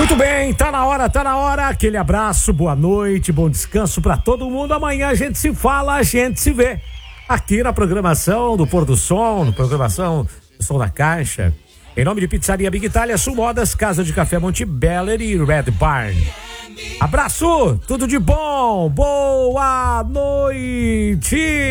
Muito bem, tá na hora. Aquele abraço, boa noite, bom descanso pra todo mundo. Amanhã a gente se fala, a gente se vê aqui na programação do Pôr do Som, na programação do Som da Caixa. Em nome de Pizzaria Big Itália, Sul Modas, Casa de Café Monte Beller e Red Barn. Abraço, tudo de bom, boa noite.